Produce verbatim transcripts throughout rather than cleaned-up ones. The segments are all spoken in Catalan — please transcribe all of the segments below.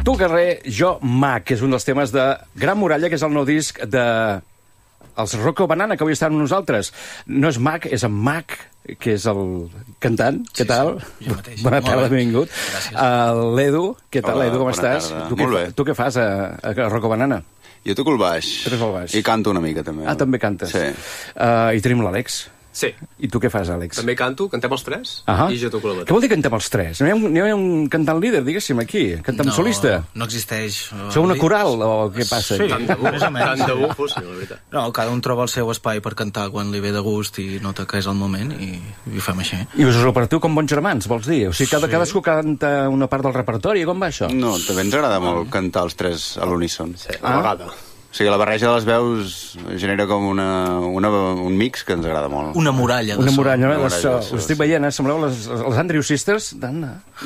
Tu Carrer, jo Mac, que és un dels temes de Gran Muralla, que és el nou disc de els Rocco Banana, que avui estan amb nosaltres. No és Mac, és en Mac, que és el cantant. Què tal? Sí, jo mateix. Bona tarda, benvingut. Gràcies. Uh, L'Edu, què tal, Hola, Edu, com bona estàs? tarda. Tu, Molt què, bé. tu què fas a, a Rocco Banana? Jo toco el baix. Toques el baix. I canto una mica, també. Ah, també cantes. Sí. Uh, I tenim l'Àlex. Sí. I tu què fas, Àlex? També canto, cantem els tres, Ahà. i jo toco la Què bateria. vol dir cantem els tres? No hi ha un, no hi ha un cantant líder, diguéssim, aquí? Cantant no, solista? No existeix. Sou una coral o què passa? Sí. Tant de bo, Més o menys. tant de bufo, sí, la veritat. No, cada un troba el seu espai per cantar quan li ve de gust i nota que és el moment i, i ho fem així. I us repartiu com bons germans, vols dir? O sigui, cada, Sí. cadascú canta una part del repertori, com va això? No, també ens agrada molt cantar els tres a l'uníson. Sí, a la vegada. O sigui, la barreja de les veus genera com una, una, un mix que ens agrada molt. Una muralla de Una so. muralla, no? Una De muralla so. de so, Us estic sí. veient, eh? Sembleu les, les Andrew Sisters d'Anna.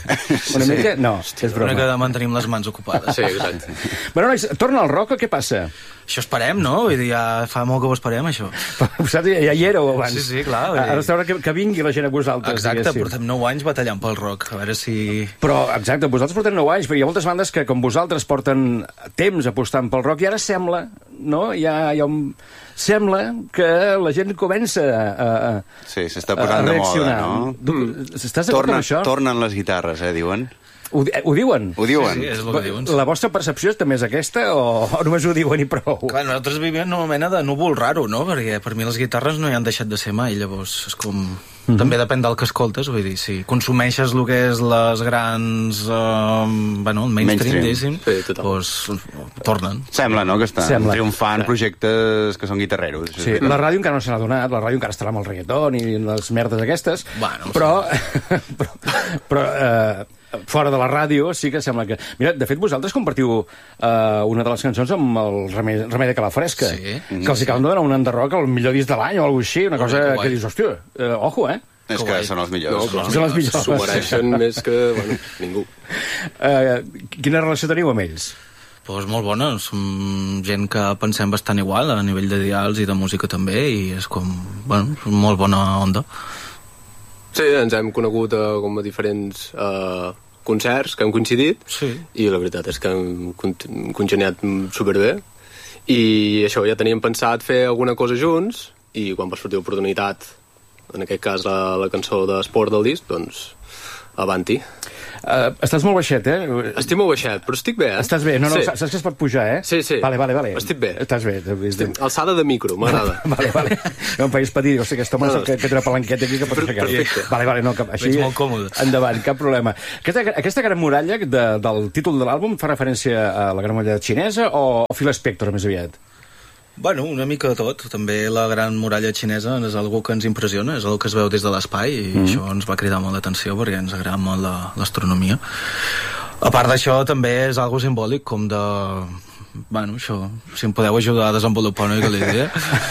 Una mica... No, és Una mica broma. de mantenim les mans ocupades. Sí, exacte. Bueno, nois, torna al rock o què passa? Això esperem, no? Vull dir, ja fa molt que ho esperem, això. Saps? Ja hi éreu abans. Sí, sí, clar, vull dir- Ara està hora que, que vingui la gent a vosaltres, Exacte, diguéssim. portem nou anys batallant pel rock. A veure si... Però, exacte, vosaltres porteu nou anys, però hi ha moltes bandes que, com vosaltres, porten temps apostant pel rock, i ara sembla, no? Hi ha, hi ha un... Sembla que la gent comença a, a, Sí, s'està a posant de moda, reaccionar. no? Tu, estàs d'acord Torna, amb això? tornen les guitarres, eh, diuen. Ho, di- ho diuen? Ho diuen. Sí, sí, és el que diuen. La vostra percepció també és aquesta o, o només ho diuen i prou? Clar, nosaltres vivim en una mena de núvol raro, no? Perquè per mi les guitarres no hi han deixat de ser mai, llavors és com... Mm -hmm. També depèn del que escoltes, vull dir, si consumeixes el que és les grans... Uh, bueno, el mainstream, Mainstream. diguéssim, Sí, total. doncs tornen. Sembla, no?, que estan Sembla. triomfant projectes que són guitarreros. Sí, la ràdio encara no se n'ha donat, la ràdio encara estarà amb el reggaeton i les merdes aquestes, Bueno, però, però, però eh, fora de la ràdio sí que sembla que... Mira, de fet, vosaltres compartiu eh, una de les cançons amb el Remei, Remei de Calafresca, Sí. que els acaben de donar un enderroc al millor disc de l'any o alguna cosa així, una cosa que que guai. dius, hòstia, eh, ojo, eh? És Que que guai. són els No, millors. clar, Són els millors. s'ho mereixen més que, bueno, ningú. Eh, quina relació teniu amb ells? Pues molt bona, som gent que pensem bastant igual a nivell de dials i de música també, i és com, bueno, molt bona onda. Sí, ens hem conegut a, com a diferents uh, concerts que hem coincidit, Sí. i la veritat és que hem con- congeniat superbé, i això, ja teníem pensat fer alguna cosa junts, i quan va sortir l'oportunitat, en aquest cas la, la cançó d'Esport del disc, doncs avanti. Uh, estàs molt baixet, eh? Estic molt baixet, però estic bé, eh? Estàs bé, no, no, Sí. saps saps que es pot pujar, eh? Sí, sí. Vale, vale, vale. Estic bé. Estàs bé. Estic alçada de micro, m'agrada. Vale, vale. No em facis patir, o sigui, aquest home No, no. que, que té una palanqueta aquí que pot Per- aixecar. perfecte. Vale, vale, no, que, així... Veig molt còmode. Endavant, cap problema. Aquesta, aquesta gran muralla de, del títol de l'àlbum fa referència a la gran muralla xinesa o a Phil Spector, més aviat? Bueno, una mica de tot. També la gran muralla xinesa és algo que ens impressiona, és algo que es veu des de l'espai, i mm. això ens va cridar molt l'atenció perquè ens agrada molt la- l'astronomia. A part d'això, també és algo simbòlic, com de... Bueno, això, si em podeu ajudar a desenvolupar una mica la idea.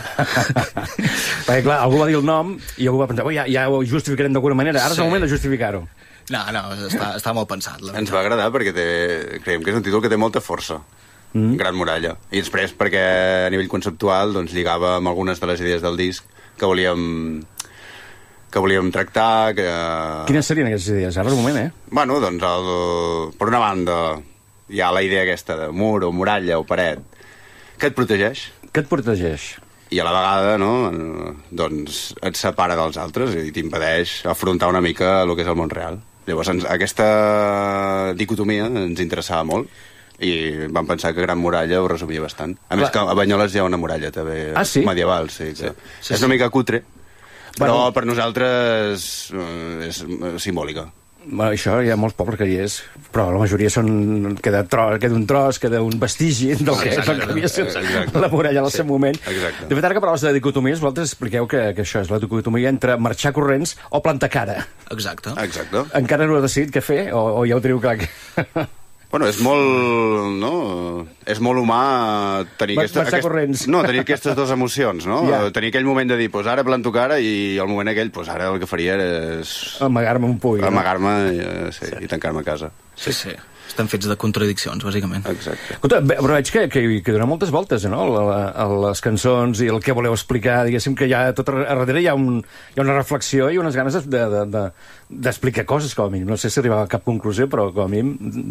Perquè, clar, algú va dir el nom i algú va pensar, oh, ja, ja ho justificarem d'alguna manera. Ara és Sí. el moment de justificar-ho. No, no, està, està molt pensat. La Ens va agradar perquè té, creiem que és un títol que té molta força. Mm. Gran Muralla. I després perquè a nivell conceptual doncs, lligava amb algunes de les idees del disc que volíem que volíem tractar, que... Quines serien aquestes idees? Ara és el moment, eh? Bueno, doncs, el, per una banda, hi ha la idea aquesta de mur o muralla o paret que et protegeix Què et protegeix? i a la vegada, no, doncs, et separa dels altres i t'impedeix afrontar una mica el que és el món real. Llavors, ens, aquesta dicotomia ens interessava molt i vam pensar que Gran Muralla ho resumia bastant. A més, Clar. que a Banyoles hi ha una muralla també Ah, sí? medieval, sí, que Sí, és sí. una mica cutre, però Bueno. per nosaltres eh, és eh, simbòlica. Bueno, això hi ha molts pobles que hi és, però la majoria són... Queda, tro... queda un tros, queda un vestigi del que, Exacte, del que havia estat exacte. la muralla al Sí, seu moment. exacte. De fet, ara que parles de dicotomies, vosaltres expliqueu que, que això és la dicotomia entre marxar corrents o plantar cara. Exacte. Exacte. Encara no heu decidit què fer o, o ja ho teniu clar? Que... Bueno, és molt, no? És molt humà tenir, Mar- aquesta, marxar corrents. no, tenir aquestes dues emocions, no? Ja. Tenir aquell moment de dir, pues ara planto cara, i el moment aquell, pues ara el que faria és Amagar-me un puny. amagar-me i, eh, sí, i tancar-me a casa. Sí, sí. Estem fets de contradiccions, bàsicament. Exacte. Escolta, bé, però veig que, que, que dona moltes voltes, no?, a, la, a les cançons i el que voleu explicar. Diguéssim que ja tot a darrere hi ha, un, hi ha una reflexió i unes ganes de, de, de, d'explicar coses, com a mínim. No sé si arribava a cap conclusió, però com a mínim deixar anar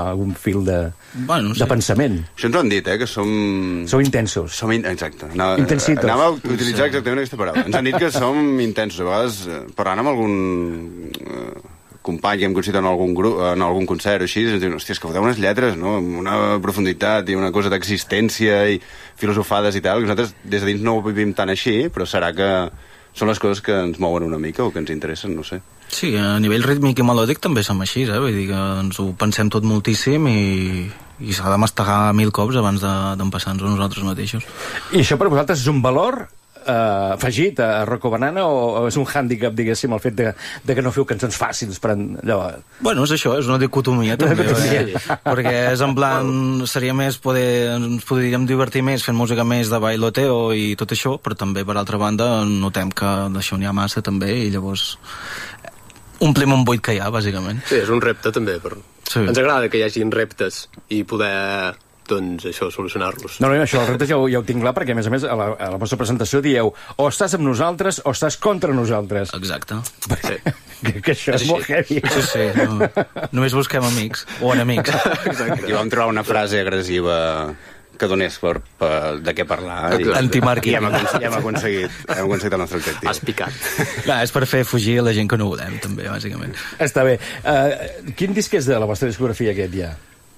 algun fil de, bueno, sí. de pensament. Això ens ho han dit, eh, que som... Sou intensos. Som in... Exacte. Anava, Intensitos. Anava a utilitzar exactament aquesta paraula. Ens han dit que som intensos. A vegades, parlant amb algun eh, company que hem coincidit en algun grup, en algun concert o així, ens diuen, hòstia, és que foteu unes lletres, no?, amb una profunditat i una cosa d'existència i filosofades i tal, que nosaltres des de dins no ho vivim tan així, però serà que són les coses que ens mouen una mica o que ens interessen, no sé. Sí, a nivell rítmic i melòdic també som així, eh? Vull dir que ens ho pensem tot moltíssim i, i s'ha de mastegar mil cops abans d'empassar-nos nosaltres mateixos. I això per vosaltres és un valor eh, afegit a Rocco Banana o, o és un hàndicap, diguéssim, el fet de, de que no feu cançons fàcils per allò... Bueno, és això, és una dicotomia també, perquè, perquè és en plan, seria més poder, ens podríem divertir més fent música més de bailoteo i tot això, però també per altra banda notem que d'això n'hi ha massa també i llavors omplim un buit que hi ha, bàsicament. Sí, és un repte també, però sí. Ens agrada que hi hagin reptes i poder, doncs, això, solucionar-los. No, no, això, el repte ja ho, ja ho tinc clar, perquè, a més a més, a la, a la vostra presentació dieu o estàs amb nosaltres o estàs contra nosaltres. Exacte. Sí. Que, que això és, és molt heavy. Sí, sí. No, només busquem amics, o enemics. Exacte. Aquí vam trobar una frase agressiva que donés per, per, de què parlar. I, Antimàrqueting. I hem aconseguit, hem, aconseguit, hem aconseguit el nostre objectiu. Has picat. Clar, és per fer fugir la gent que no volem, també, bàsicament. Està bé. Uh, quin disc és de la vostra discografia, aquest, ja?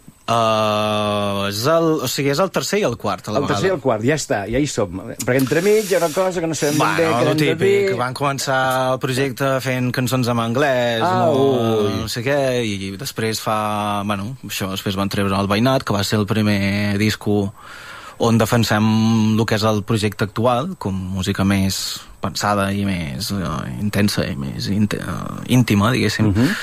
Uh, és el, o sigui, és el tercer i el quart, a la el vegada. tercer i el quart, ja està, ja hi som. Perquè entremig hi ha una cosa que no sabem ben bé, Bueno, que el hem de típic, dir... van començar el projecte fent cançons en anglès, Ah, no, ui. no sé què, i després fa... Bueno, això, després van treure el Veïnat, que va ser el primer disco on defensem el que és el projecte actual, com música més pensada i més uh, intensa i més íntima, uh, íntima diguéssim. Uh -huh.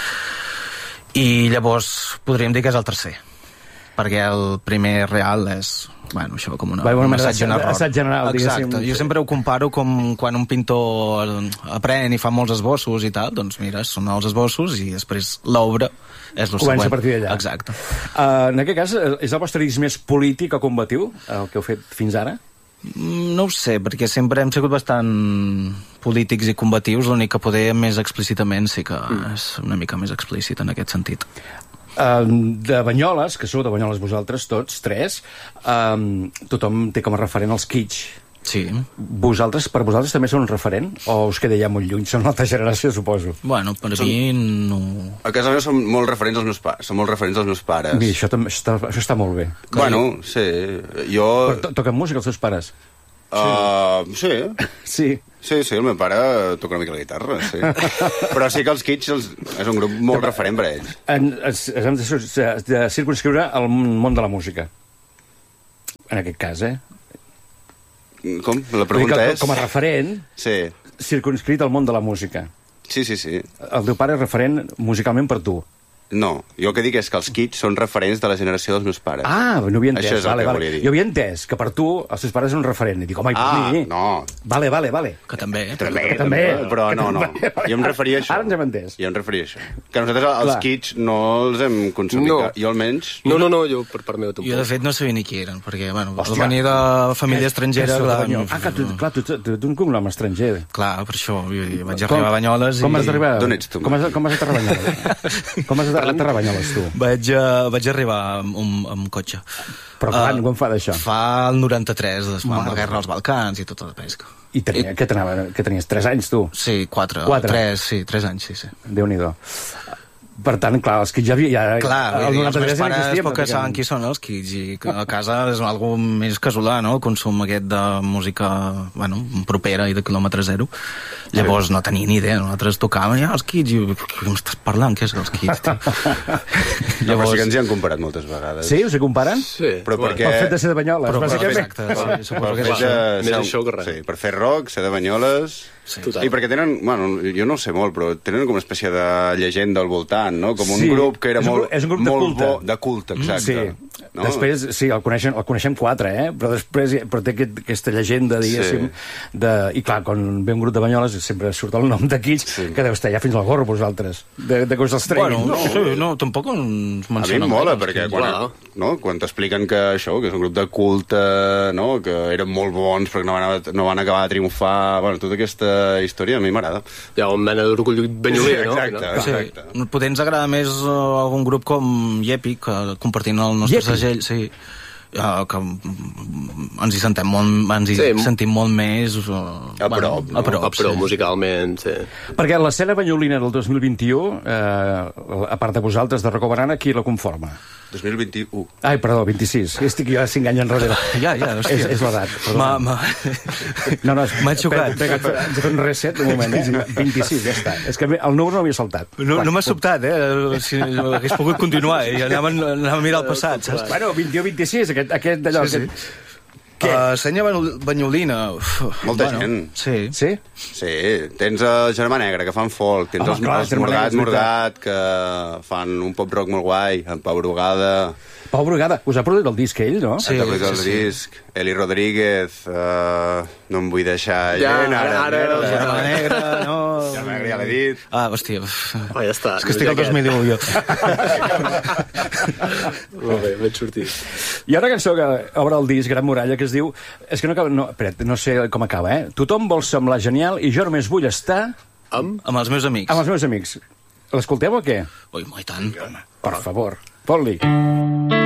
I llavors podríem dir que és el tercer, perquè el primer real és, bueno, això com una, Va, un bueno, assaig general. assaig general, Exacte. diguéssim. Jo sempre ho comparo com quan un pintor aprèn i fa molts esbossos i tal, doncs mira, són els esbossos i després l'obra és el següent. Comença a partir d'allà. Exacte. Uh, en aquest cas, és el vostre disc més polític o combatiu, el que heu fet fins ara? No ho sé, perquè sempre hem sigut bastant polítics i combatius, l'únic que poder més explícitament sí que mm. és una mica més explícit en aquest sentit. Uh, de Banyoles, que sou de Banyoles vosaltres tots, tres, um, tothom té com a referent els Kitsch. Sí. Vosaltres, per vosaltres també són un referent? O us queda ja molt lluny? Són l'altra generació, suposo. Bueno, per som... mi no... A casa meva són molt referents als meus pares. Són molt referents als meus pares. Mira, això, també, està, això està molt bé. Bueno, sí. Jo... Però to toquen música els seus pares? Uh, sí. Sí. Sí, sí, el meu pare toca una mica la guitarra, sí. Però sí que els Kitsch els, és un grup molt referent per a ells. En, es, es, hem de, de circunscriure el món de la música. En aquest cas, eh? Com? La pregunta que, és... Com a referent, Sí. circunscrit al món de la música. Sí, sí, sí. El teu pare és referent musicalment per tu. No, jo el que dic és que els Kitsch són referents de la generació dels meus pares. Ah, no havia entès. Això és el vale, que vale. volia dir. Jo havia entès que per tu els teus pares són un referent. I dic, home, i per Ah, mi? no. Vale, vale, vale. Que també, eh? També, Que també. però Que no, no. també. Jo em referia a això. Ara ens hem entès. Jo em referia a això. Que nosaltres els Clar. Kitsch no els hem consumit. No. Jo almenys... No, no, no, jo per part meva tampoc. Jo, de fet, no sabia ni qui eren, perquè, bueno, Hòstia. Hòstia. venir de família estrangera... Que Clar, clar, ah, clar, tu, clar, tu, tu, tu, tu un cognom estranger. clar, per això, jo vaig arribar a Banyoles i... Com has d'arribar? D'on ets tu? Com has, com has aterrar a Banyoles? Com has aterrar a Banyoles, tu? Vaig, uh, vaig arribar amb, amb, amb cotxe. Però quan, uh, quan fa d'això? Fa el noranta-tres, després amb la guerra als Balcans i tota la pesca. I tenia, què, t'anava, què tenies, tres anys, tu? Sí, quatre, Quatre. tres, sí, tres anys, sí, sí. Déu-n'hi-do. Per tant, clar, els Kitsch ja havia... Ja, Clar, el vull dir, els noranta-tres meus ja pares n'existien, poc que pràcticament. saben qui són els Kitsch i que a casa és algo més casolà, no? El consum aquest de música, bueno, propera i de quilòmetre zero. Llavors no tenia ni idea, nosaltres tocàvem ja els Kitsch i què m'estàs parlant? Què és els Kitsch? No, però sí que ens hi han comparat moltes vegades. Sí? Us hi comparen? Sí. Però bueno, perquè... Pel fet de ser de Banyoles, Però, però, bàsicament. exacte, sí, suposo Per que és fet això. de... Més ser- això que res. Sí, per fer rock, ser de Banyoles... Sí. Total. I perquè tenen, bueno, jo no ho sé molt, però tenen com una espècie de llegenda al voltant, no? Com un Sí, grup que era és un molt, grup- és un grup de molt culte. bo, de culte, exacte. Sí. no? Després, sí, el coneixem, el coneixem quatre, eh? Però després però té aquest, aquesta llegenda, diguéssim, sí. de... I clar, quan ve un grup de Banyoles sempre surt el nom de Kitsch, sí. que deu estar ja fins al gorro, vosaltres, de, de que us els treguin. Bueno, no, sí, no, tampoc ens mencionen. A mi em mola, gaire, perquè que... quan, no, quan t'expliquen que això, que és un grup de culte, no, que eren molt bons però que no van, no van acabar de triomfar, bueno, tota aquesta història a mi m'agrada. Hi ha un mena d'orgull banyolí, no? Exacte, no? exacte. Sí. Potser ens agrada més uh, algun grup com Yepi, que compartint el nostre Yepi? segell, sí, uh, que ens hi sentem molt, ens hi sí. sentim molt més uh, a prop, bueno, a prop, a prop sí. musicalment, sí. Perquè l'escena banyolina del dos mil vint-i-u, eh, a part de vosaltres, de Rocco Banana, qui la conforma? dos mil vint-i-u. Ai, perdó, vint-i-sis. Estic jo cinc anys enrere. Ja, ja, hòstia. És, és l'edat. Ma, ma... No, no, m'ha xocat. Ens ha fet un reset, un moment, eh? vint-i-sis, ja està. És que el número no havia saltat. No, no m'ha sobtat, eh? Si hagués pogut continuar, eh? Anava, anava a mirar el passat, saps? Bueno, vint-i-u vint-i-sis, aquest, aquest d'allò... Sí, sí. Aquest... Què? Uh, senya Banyolina... Uf, Molta bueno, gent. Sí? Sí. Sí, tens el Germà Negre, que fan folk, tens Home, els, clar, els Germà Negre, Morgat és Morgat, que fan un pop-rock molt guai, en Pau Brugada... Pau Brugada, us ha produït el disc ell, no? Sí, sí, el sí. disc, Eli Rodríguez, uh, no em vull deixar ja, gent, ara, ara, ara, ara, Germà Negre, no... Germà Negre ja l'he dit. Ah, hòstia... Oh, ja està. És que estic al dos mil deu, jo. Molt bé, ben sortit. Hi ha una cançó que obre el disc, Gran Muralla, que es diu... És que no acaba... No, espera't, no sé com acaba, eh? Tothom vol semblar genial i jo només vull estar... Amb? Amb els meus amics. Amb els meus amics. L'escolteu o què? Ui, i tant. Per favor, fot-li.